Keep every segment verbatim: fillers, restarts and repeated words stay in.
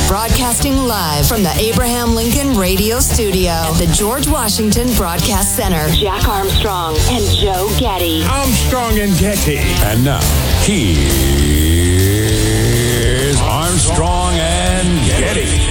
Broadcasting live from the Abraham Lincoln Radio Studio at the George Washington Broadcast Center. Jack Armstrong and Joe Getty. Armstrong and Getty. And now, here's Armstrong and Getty.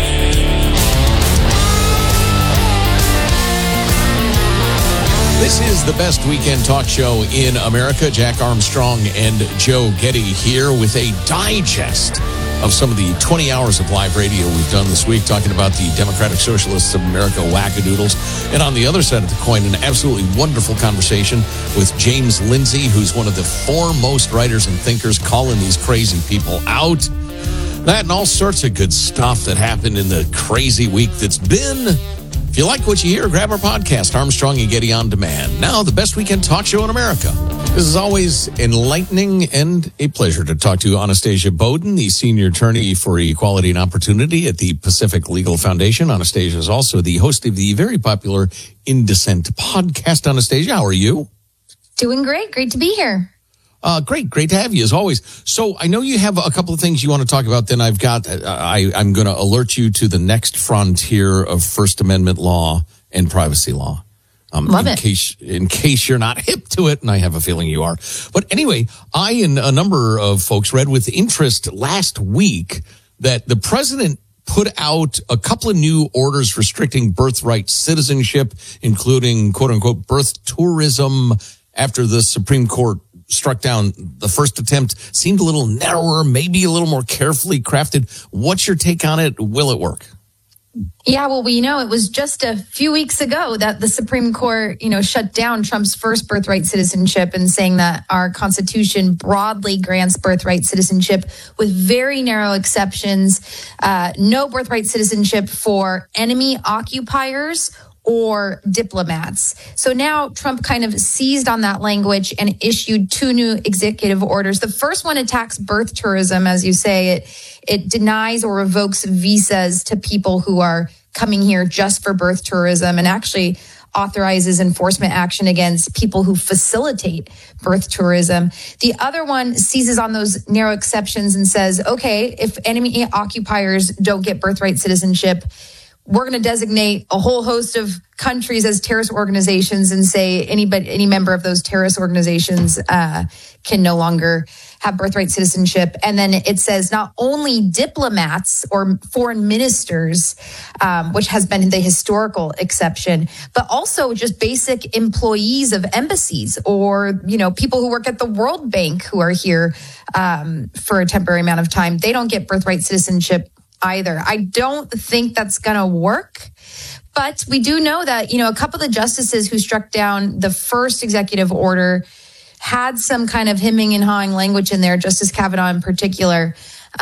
This is the best weekend talk show in America. Jack Armstrong and Joe Getty here with a digest of some of the twenty hours of live radio we've done this week, talking about the Democratic Socialists of America wackadoodles. And on the other side of the coin, an absolutely wonderful conversation with James Lindsay, who's one of the foremost writers and thinkers calling these crazy people out. That and all sorts of good stuff that happened in the crazy week that's been. If you like what you hear, grab our podcast, Armstrong and Getty On Demand. Now, the best weekend talk show in America. This is always enlightening and a pleasure to talk to Anastasia Bowden, the senior attorney for equality and opportunity at the Pacific Legal Foundation. Anastasia is also the host of the very popular In Dissent podcast. Anastasia, how are you? Doing great. Great to be here. Uh, great. Great to have you, as always. So I know you have a couple of things you want to talk about. Then I've got, uh, I, I'm going to alert you to the next frontier of First Amendment law and privacy law. Um, Love in it. Case, in case you're not hip to it, and I have a feeling you are. But anyway, I and a number of folks read with interest last week that the president put out a couple of new orders restricting birthright citizenship, including, quote unquote, birth tourism, after the Supreme Court struck down the first attempt. Seemed a little narrower, maybe a little more carefully crafted. What's your take on it? Will it work? Yeah, well, we know it was just a few weeks ago that the Supreme Court, you know, shut down Trump's first birthright citizenship and saying that our Constitution broadly grants birthright citizenship with very narrow exceptions. Uh, no birthright citizenship for enemy occupiers or diplomats. So now Trump kind of seized on that language and issued two new executive orders. The first one attacks birth tourism, as you say. It it denies or revokes visas to people who are coming here just for birth tourism, and actually authorizes enforcement action against people who facilitate birth tourism. The other one seizes on those narrow exceptions and says, okay, if enemy occupiers don't get birthright citizenship, we're going to designate a whole host of countries as terrorist organizations and say anybody, any member of those terrorist organizations uh, can no longer have birthright citizenship. And then it says not only diplomats or foreign ministers, um, which has been the historical exception, but also just basic employees of embassies or, you know, people who work at the World Bank who are here um, for a temporary amount of time. They don't get birthright citizenship either. I don't think that's going to work, but we do know that, you know, a couple of the justices who struck down the first executive order had some kind of hemming and hawing language in there, Justice Kavanaugh in particular,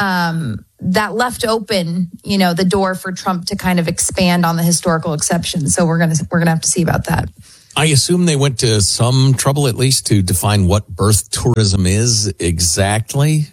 um, that left open, you know, the door for Trump to kind of expand on the historical exception. So we're going to, we're going to have to see about that. I assume they went to some trouble, at least, to define what birth tourism is exactly.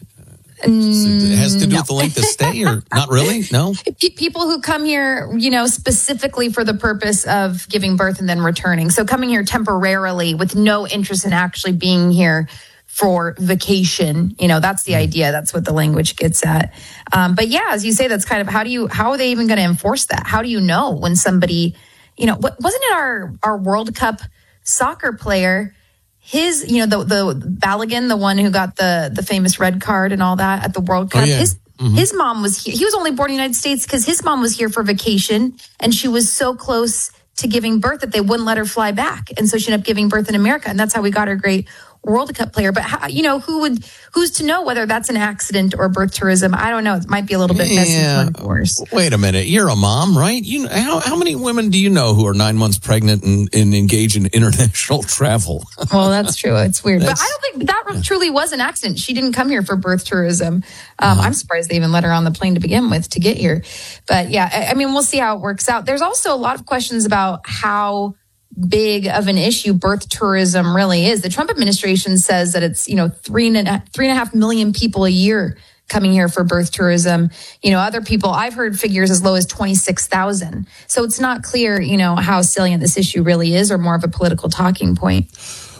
It has to do no. with the length of stay, or not really? No? People who come here, you know, specifically for the purpose of giving birth and then returning. So coming here temporarily with no interest in actually being here for vacation. You know, that's the idea. That's what the language gets at. Um, but yeah, as you say, that's kind of, how do you, how are they even going to enforce that? How do you know when somebody, you know, what, wasn't it our, our World Cup soccer player, his, you know, the the Balogun, the one who got the the famous red card and all that at the World Cup. Oh, yeah. His mm-hmm. his mom was here. He was only born in the United States because his mom was here for vacation, and she was so close to giving birth that they wouldn't let her fly back, and so she ended up giving birth in America, and that's how we got her great World Cup player. But how, you know, who would who's to know whether that's an accident or birth tourism? I don't know. It might be a little bit messy Yeah. to enforce. Wait a minute. You're a mom, right? You how how many women do you know who are nine months pregnant and, and engage in international travel? Well, that's true. It's weird. That's, but I don't think that truly was an accident. She didn't come here for birth tourism. Um, I'm surprised they even let her on the plane to begin with to get here. But yeah, I, I mean, we'll see how it works out. There's also a lot of questions about how big of an issue birth tourism really is. The Trump administration says that it's, you know, three and a, three and a half million people a year coming here for birth tourism. You know, other people, I've heard figures as low as twenty-six thousand. So it's not clear, you know, how salient this issue really is, or more of a political talking point.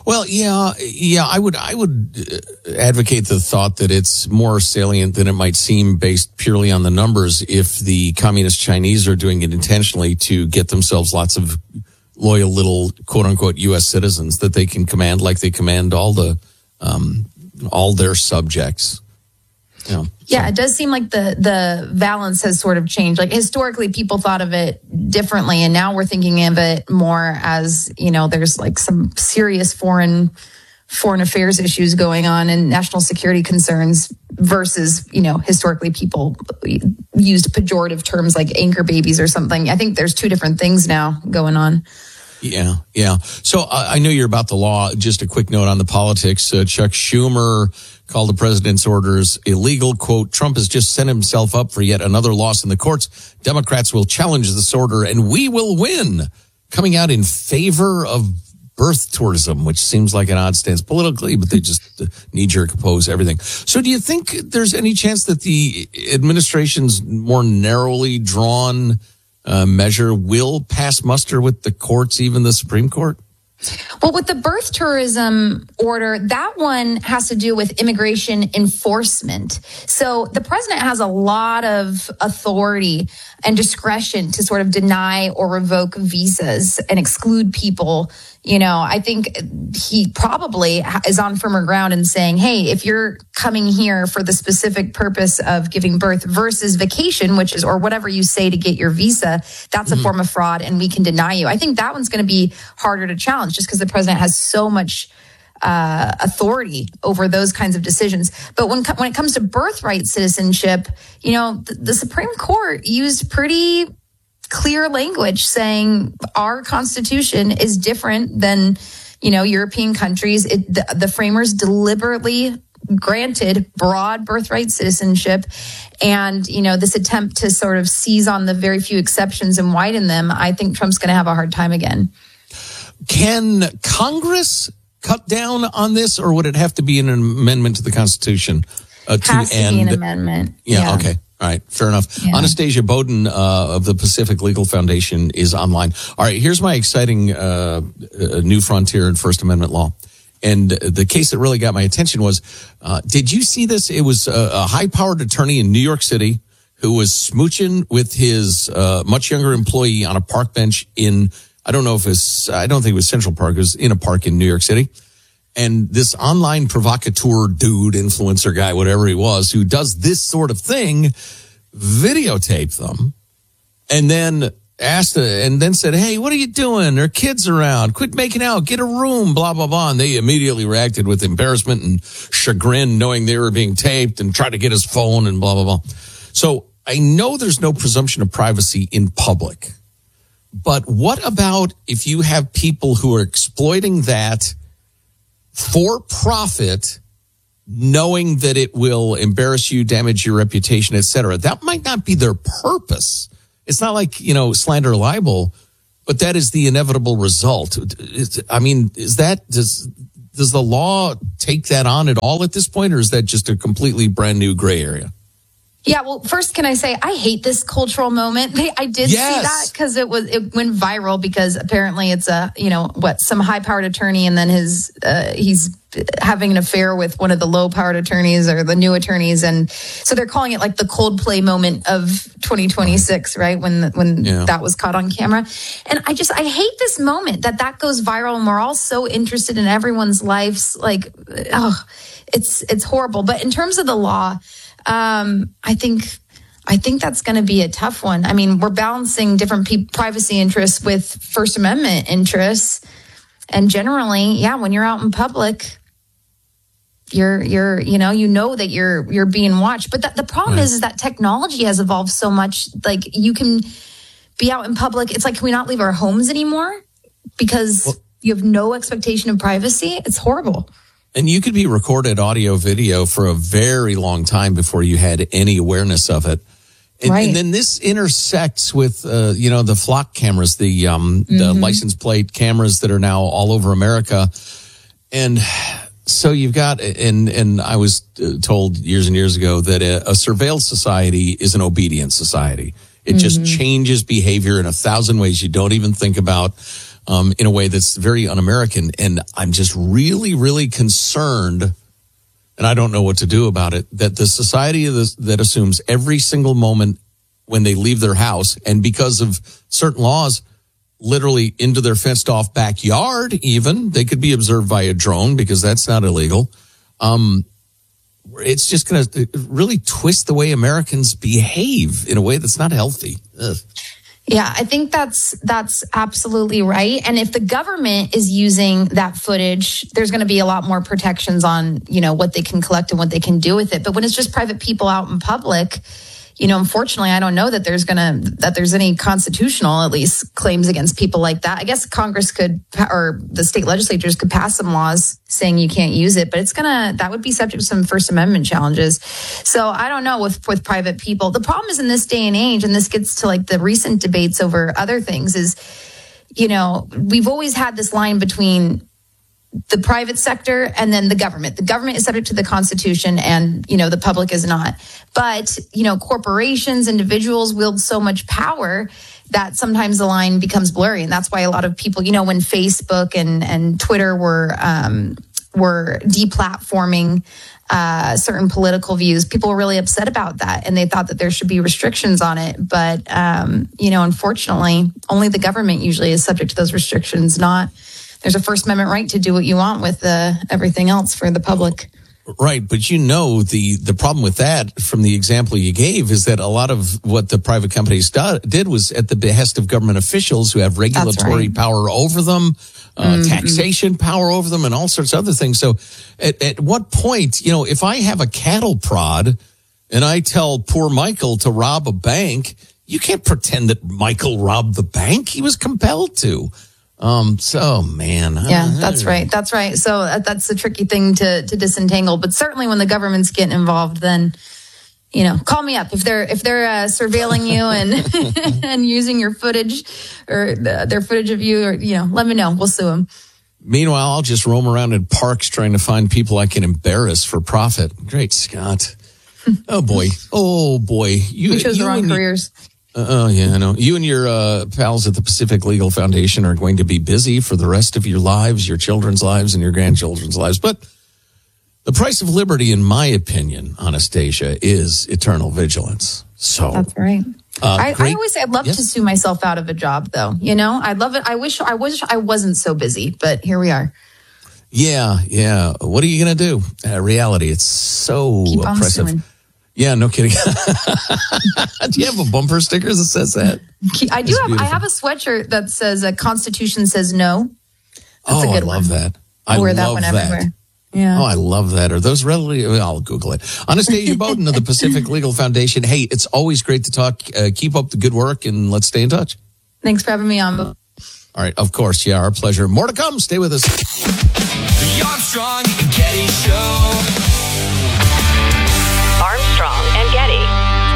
Well, yeah, yeah, I would, I would advocate the thought that it's more salient than it might seem based purely on the numbers if the communist Chinese are doing it intentionally to get themselves lots of loyal little quote unquote U S citizens that they can command like they command all the, um, all their subjects. You know, yeah, so. It does seem like the the balance has sort of changed. Like historically, people thought of it differently, and now we're thinking of it more as, you know, there's like some serious foreign foreign affairs issues going on and national security concerns versus, you know, historically people used pejorative terms like anchor babies or something. I think there's two different things now going on. Yeah, yeah. So uh, I know you're about the law. Just a quick note on the politics. Uh, Chuck Schumer called the president's orders illegal. Quote, Trump has just set himself up for yet another loss in the courts. Democrats will challenge this order and we will win. Coming out in favor of birth tourism, which seems like an odd stance politically, but they just uh, knee-jerk oppose everything. So do you think there's any chance that the administration's more narrowly drawn uh, measure will pass muster with the courts, even the Supreme Court? Well, with the birth tourism order, that one has to do with immigration enforcement. So the president has a lot of authority and discretion to sort of deny or revoke visas and exclude people. You know, I think he probably is on firmer ground in saying, hey, if you're coming here for the specific purpose of giving birth versus vacation, which is, or whatever you say to get your visa, that's mm-hmm. a form of fraud and we can deny you. I think that one's going to be harder to challenge just because the president has so much uh, authority over those kinds of decisions. But when, when it comes to birthright citizenship, you know, the, the Supreme Court used pretty clear language saying our Constitution is different than, you know, European countries. It, the, the framers deliberately granted broad birthright citizenship. And, you know, this attempt to sort of seize on the very few exceptions and widen them, I think Trump's going to have a hard time again. Can Congress cut down on this, or would it have to be an amendment to the Constitution uh, to Has to end? be an amendment. Yeah, yeah. Okay. All right, fair enough. Yeah. Anastasia Bowden uh, of the Pacific Legal Foundation is online. All right, here's my exciting uh, uh, new frontier in First Amendment law. And the case that really got my attention was, uh, did you see this? It was a, a high-powered attorney in New York City who was smooching with his uh, much younger employee on a park bench in, I don't know if it's, I don't think it was Central Park, it was in a park in New York City. And this online provocateur dude, influencer guy, whatever he was, who does this sort of thing, videotaped them and then asked, and then said, hey, what are you doing? There are kids around. Quit making out. Get a room, blah, blah, blah. And they immediately reacted with embarrassment and chagrin, knowing they were being taped, and tried to get his phone and blah, blah, blah. So I know there's no presumption of privacy in public. But what about if you have people who are exploiting that for profit, knowing that it will embarrass you, damage your reputation, et cetera? That might not be their purpose. It's not like, you know, slander or libel, but that is the inevitable result. I mean, is that, does, does the law take that on at all at this point, or is that just a completely brand new gray area? Yeah, well, first, can I say I hate this cultural moment? I did yes. see that because it was it went viral because apparently it's a, you know, what, some high-powered attorney, and then his uh, he's having an affair with one of the low-powered attorneys or the new attorneys, and so they're calling it like the Coldplay moment of twenty twenty-six, right? When when yeah. that was caught on camera, and I just I hate this moment that that goes viral, and we're all so interested in everyone's lives, like, oh, it's it's horrible. But in terms of the law, Um, I think, I think that's going to be a tough one. I mean, we're balancing different pe- privacy interests with First Amendment interests. And generally, yeah, when you're out in public, you're, you're, you know, you know that you're, you're being watched. But that, the problem right. is, is that technology has evolved so much. Like, you can be out in public. It's like, can we not leave our homes anymore? Because well, you have no expectation of privacy. It's horrible. And you could be recorded audio, video for a very long time before you had any awareness of it. And, right. and then this intersects with, uh, you know, the flock cameras, the, um, mm-hmm. the license plate cameras that are now all over America. And so you've got, and, and I was told years and years ago that a, a surveilled society is an obedient society. It mm-hmm. just changes behavior in a thousand ways you don't even think about. um, in a way that's very un-American. And I'm just really, really concerned, and I don't know what to do about it, that the society of this, that assumes every single moment when they leave their house, and because of certain laws, literally into their fenced-off backyard even, they could be observed by a drone because that's not illegal. Um, it's just going to really twist the way Americans behave in a way that's not healthy. Ugh. Yeah, I think that's that's absolutely right. And if the government is using that footage, there's going to be a lot more protections on, you know, what they can collect and what they can do with it. But when it's just private people out in public, you know, unfortunately, I don't know that there's going to, that there's any constitutional, at least, claims against people like that. I guess Congress could, or the state legislatures could pass some laws saying you can't use it, but it's going to, that would be subject to some First Amendment challenges. So I don't know with, with private people. The problem is in this day and age, and this gets to like the recent debates over other things, is, you know, we've always had this line between the private sector and then the government. The government is subject to the Constitution and, you know, the public is not. But, you know, corporations, individuals wield so much power that sometimes the line becomes blurry. And that's why a lot of people, you know, when Facebook and, and Twitter were, um, were deplatforming uh, certain political views, people were really upset about that. And they thought that there should be restrictions on it. But, um, you know, unfortunately, only the government usually is subject to those restrictions, not there's a First Amendment right to do what you want with uh, everything else for the public. Right. But, you know, the, the problem with that from the example you gave is that a lot of what the private companies do, did was at the behest of government officials who have regulatory right. power over them, uh, mm-hmm. taxation power over them, and all sorts of other things. So at, at what point, you know, if I have a cattle prod and I tell poor Michael to rob a bank, you can't pretend that Michael robbed the bank. He was compelled to. Um, so man. Yeah, that's right. That's right. So uh, that's the tricky thing to, to disentangle, but certainly when the government's getting involved, then, you know, call me up if they're, if they're uh, surveilling you and, and using your footage or the, their footage of you, or, you know, let me know. We'll sue them. Meanwhile, I'll just roam around in parks trying to find people I can embarrass for profit. Great Scott. Oh boy. Oh boy. You, we chose you the wrong careers. Oh, uh, yeah, I know. You and your uh, pals at the Pacific Legal Foundation are going to be busy for the rest of your lives, your children's lives, and your grandchildren's lives. But the price of liberty, in my opinion, Anastasia, is eternal vigilance. So that's right. Uh, I, I always say I'd love yes. to sue myself out of a job, though. You know, I'd love it. I wish I wish I wasn't so busy, but here we are. Yeah, yeah. What are you going to do? Uh, reality, it's so Keep on oppressive. suing. Yeah, no kidding. Do you have a bumper sticker that says that? I do have. I have a sweatshirt that says "A Constitution says no." That's oh, a good I love one. that. I, I wear love that one that. everywhere. Yeah. Oh, I love that. Are those readily? I'll Google it. Anastasia Bowden of the Pacific Legal Foundation. Hey, it's always great to talk. Uh, keep up the good work, and let's stay in touch. Thanks for having me on. All right, of course. Yeah, our pleasure. More to come. Stay with us. The Armstrong and Getty Show. Armstrong and Getty.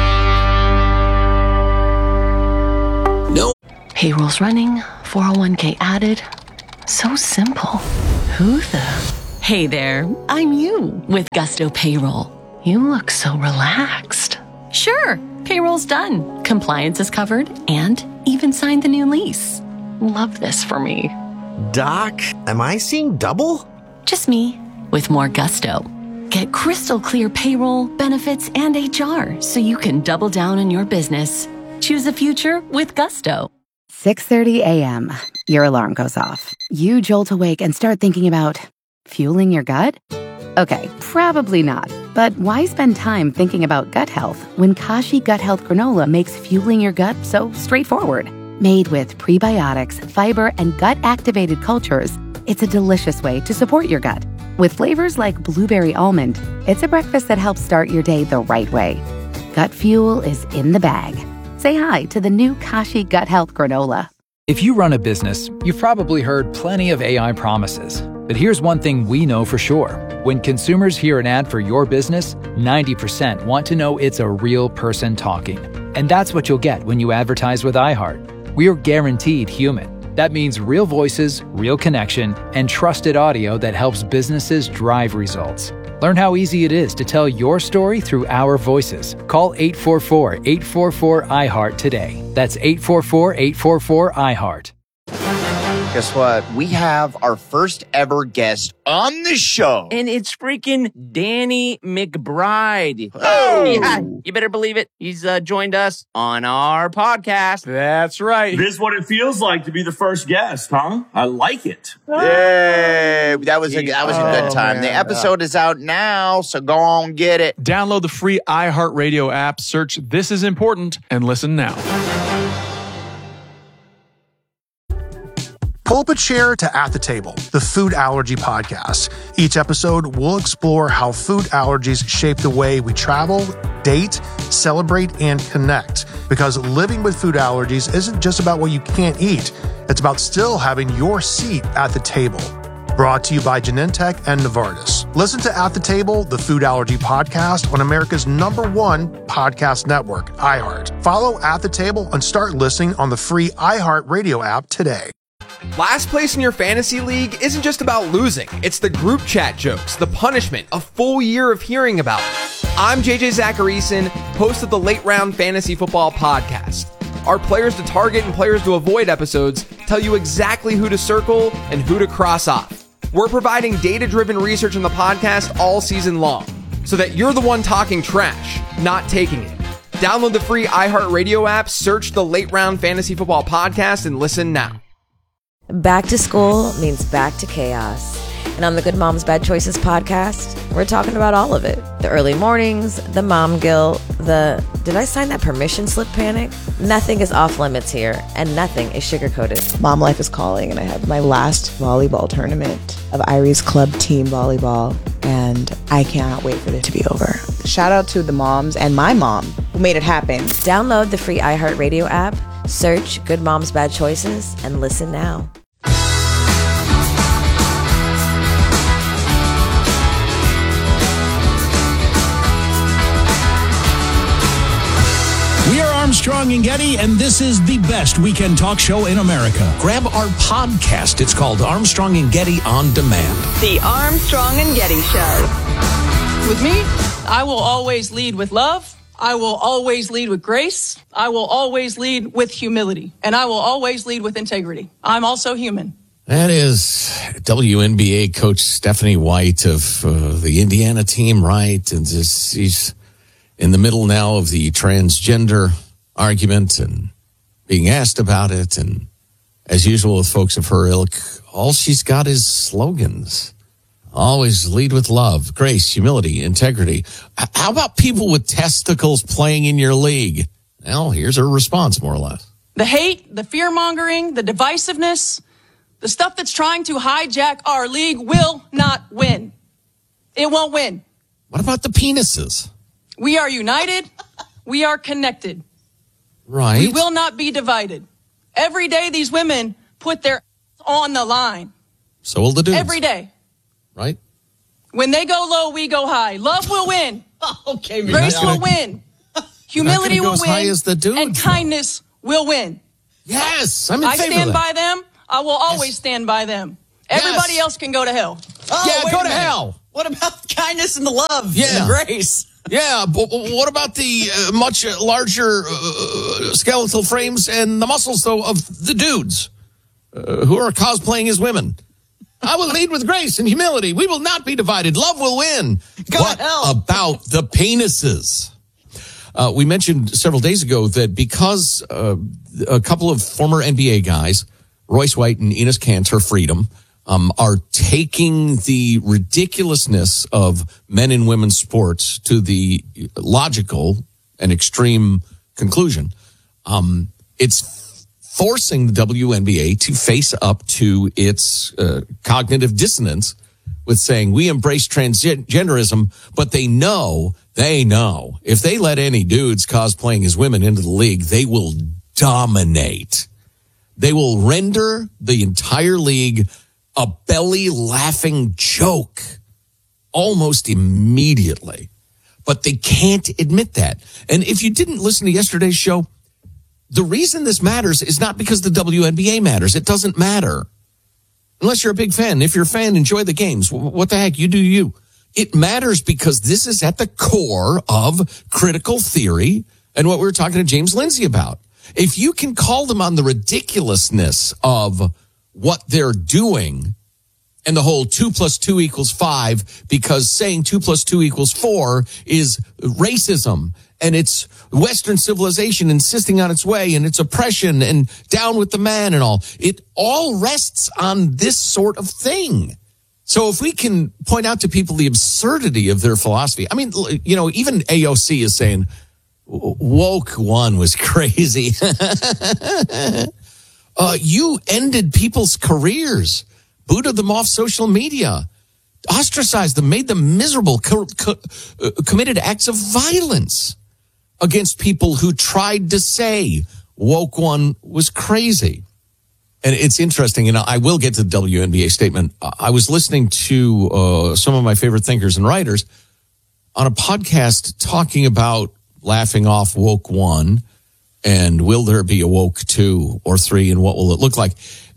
No. Payroll's running, four oh one k added. So simple. Who the? Hey there, I'm you with Gusto Payroll. You look so relaxed. Sure, payroll's done. Compliance is covered and even signed the new lease. Love this for me. Doc, am I seeing double? Just me with more gusto. Get crystal clear payroll, benefits, and H R so you can double down on your business. Choose a future with Gusto. six thirty a.m. Your alarm goes off. You jolt awake and start thinking about fueling your gut? Okay, probably not. But why spend time thinking about gut health when Kashi Gut Health Granola makes fueling your gut so straightforward? Made with prebiotics, fiber, and gut-activated cultures, it's a delicious way to support your gut. With flavors like blueberry almond, it's a breakfast that helps start your day the right way. Gut fuel is in the bag. Say hi to the new Kashi Gut Health Granola. If you run a business, you've probably heard plenty of A I promises. But here's one thing we know for sure. When consumers hear an ad for your business, ninety percent want to know it's a real person talking. And that's what you'll get when you advertise with iHeart. We're guaranteed human. That means real voices, real connection, and trusted audio that helps businesses drive results. Learn how easy it is to tell your story through our voices. Call eight four four, eight four four, I HEART today. That's eight four four, eight four four, I HEART. Guess what? We have our first ever guest on the show. And it's freaking Danny McBride. Oh! Yeah, you better believe it. He's uh, joined us on our podcast. That's right. This is what it feels like to be the first guest, huh? I like it. Yay! That was a, that was a good Oh, time. man. The episode is out now, so go on get it. Download the free iHeartRadio app, search This Is Important, and listen now. Pull up a chair to At the Table, the food allergy podcast. Each episode, we'll explore how food allergies shape the way we travel, date, celebrate, and connect. Because living with food allergies isn't just about what you can't eat. It's about still having your seat at the table. Brought to you by Genentech and Novartis. Listen to At the Table, the food allergy podcast on America's number one podcast network, iHeart. Follow At the Table and start listening on the free iHeartRadio app today. Last place in your fantasy league isn't just about losing. It's the group chat jokes, the punishment, a full year of hearing about. I'm J J Zacharyson, host of the Late Round Fantasy Football Podcast. Our players to target and players to avoid episodes tell you exactly who to circle and who to cross off. We're providing data-driven research in the podcast all season long, so that you're the one talking trash, not taking it. Download the free iHeartRadio app, search the Late Round Fantasy Football Podcast, and listen now. Back to school means back to chaos. And on the Good Moms Bad Choices podcast, we're talking about all of it. The early mornings, the mom guilt, the did I sign that permission slip panic? Nothing is off limits here, and nothing is sugar-coated. Mom life is calling, and I have my last volleyball tournament of Irie's club team volleyball, and I cannot wait for it to be over. Shout out to the moms and my mom who made it happen. Download the free iHeartRadio app, search Good Moms Bad Choices, and listen now. We are Armstrong and Getty, and this is the best weekend talk show in America. Grab our podcast. It's called Armstrong and Getty On Demand. The Armstrong and Getty Show. With me, I will always lead with love. I will always lead with grace. I will always lead with humility. And I will always lead with integrity. I'm also human. That is W N B A coach Stephanie White of uh, the Indiana team, right? And this, she's in the middle now of the transgender argument and being asked about it. And as usual with folks of her ilk, all she's got is slogans. Always lead with love, grace, humility, integrity. How about people with testicles playing in your league? Well, here's her response, more or less. The hate, the fear-mongering, the divisiveness, the stuff that's trying to hijack our league will not win. It won't win. What about the penises? We are united. We are connected. Right. We will not be divided. Every day these women put their on the line. So will the dudes. Every day. Right? When they go low, we go high. Love will win. Okay, Grace will win. Humility will as win. high as the dudes, and kindness will win. Yes, I'm in I favor stand of that. by them. I will always yes. stand by them. Everybody yes. else can go to hell. Oh, yeah, go to hell. What about the kindness and the love yeah. and the grace? Yeah, but what about the uh, much larger uh, skeletal frames and the muscles, though, of the dudes uh, who are cosplaying as women? I will lead with grace and humility. We will not be divided. Love will win. Go what to hell. about the penises? Uh, we mentioned several days ago that because uh, a couple of former N B A guys, Royce White and Enes Kanter Freedom, um, are taking the ridiculousness of men and women's sports to the logical and extreme conclusion. Um, it's forcing the W N B A to face up to its uh, cognitive dissonance with saying we embrace transgenderism, but they know, they know, if they let any dudes cosplaying as women into the league, they will dominate. They will render the entire league a belly-laughing joke almost immediately. But they can't admit that. And if you didn't listen to yesterday's show, the reason this matters is not because the W N B A matters. It doesn't matter. Unless you're a big fan. If you're a fan, enjoy the games. What the heck? You do you. It matters because this is at the core of critical theory and what we were talking to James Lindsay about. If you can call them on the ridiculousness of what they're doing and the whole two plus two equals five, because saying two plus two equals four is racism and it's Western civilization insisting on its way and it's oppression and down with the man and all. It all rests on this sort of thing. So if we can point out to people the absurdity of their philosophy, I mean, you know, even A O C is saying woke one was crazy. uh, you ended people's careers, booted them off social media, ostracized them, made them miserable, co- co- uh, committed acts of violence against people who tried to say woke one was crazy. And it's interesting, and I will get to the W N B A statement. I was listening to uh, some of my favorite thinkers and writers on a podcast talking about laughing off woke one and will there be a woke two or three and what will it look like?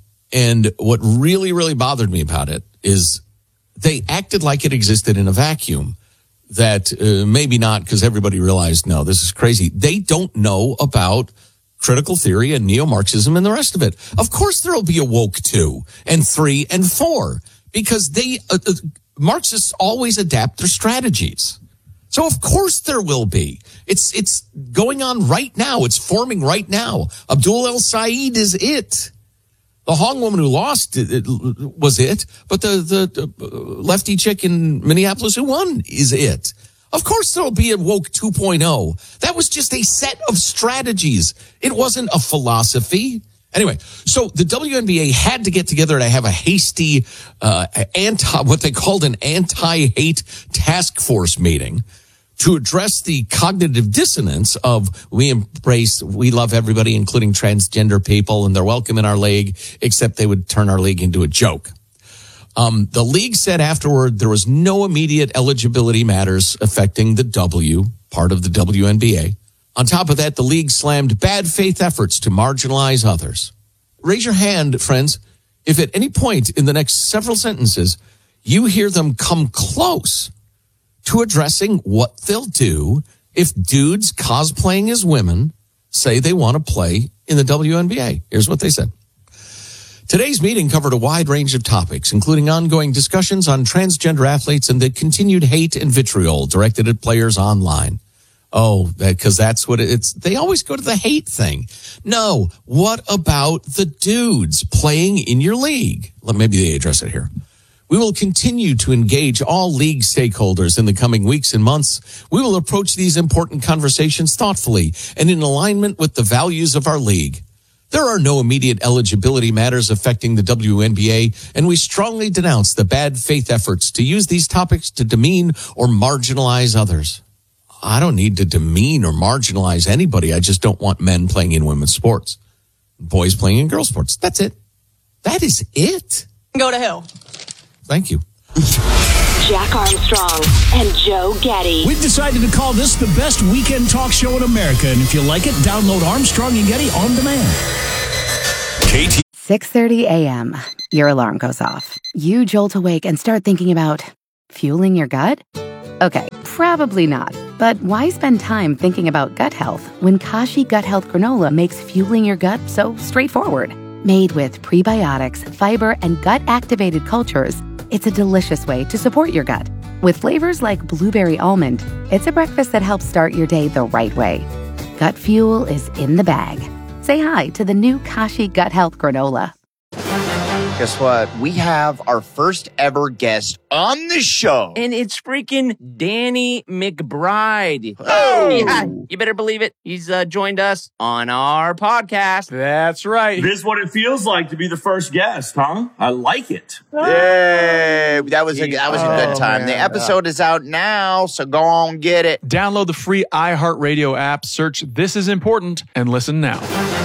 And what really, really bothered me about it is they acted like it existed in a vacuum. That uh, maybe not, because everybody realized, no, this is crazy. They don't know about critical theory and neo-Marxism and the rest of it. Of course there will be a woke two and three and four, because they uh, uh, Marxists always adapt their strategies. So of course there will be. It's it's going on right now. It's forming right now. Abdul El Said is it. The Hong woman who lost it, it was it, but the, the the lefty chick in Minneapolis who won is it. Of course there will be a woke two point oh. That was just a set of strategies. It wasn't a philosophy. Anyway, so the W N B A had to get together to have a hasty uh, anti, what they called an anti-hate task force meeting to address the cognitive dissonance of we embrace, we love everybody, including transgender people, and they're welcome in our league, except they would turn our league into a joke. Um, the league said afterward there was no immediate eligibility matters affecting the W, part of the W N B A. On top of that, the league slammed bad faith efforts to marginalize others. Raise your hand, friends, if at any point in the next several sentences you hear them come close to addressing what they'll do if dudes cosplaying as women say they want to play in the W N B A. Here's what they said. Today's meeting covered a wide range of topics, including ongoing discussions on transgender athletes and the continued hate and vitriol directed at players online. Oh, because that's what it's, they always go to the hate thing. No, what about the dudes playing in your league? Well, maybe they address it here. We will continue to engage all league stakeholders in the coming weeks and months. We will approach these important conversations thoughtfully and in alignment with the values of our league. There are no immediate eligibility matters affecting the W N B A, and we strongly denounce the bad faith efforts to use these topics to demean or marginalize others. I don't need to demean or marginalize anybody. I just don't want men playing in women's sports, boys playing in girls' sports. That's it. That is it. Go to hell. Thank you. Jack Armstrong and Joe Getty. We've decided to call this the best weekend talk show in America. And if you like it, download Armstrong and Getty on demand. K T. six thirty a.m. Your alarm goes off. You jolt awake and start thinking about fueling your gut? Okay, probably not. But why spend time thinking about gut health when Kashi Gut Health Granola makes fueling your gut so straightforward? Made with prebiotics, fiber, and gut-activated cultures, it's a delicious way to support your gut. With flavors like blueberry almond, it's a breakfast that helps start your day the right way. Gut fuel is in the bag. Say hi to the new Kashi Gut Health Granola. Guess what? We have our first ever guest on the show. And it's freaking Danny McBride. Oh! Yeah, you better believe it. He's uh, joined us on our podcast. That's right. This is what it feels like to be the first guest, huh? I like it. Yay! That was a, that was a good Oh, time. man. The episode is out now, so go on, get it. Download the free iHeartRadio app, search This Is Important, and listen now.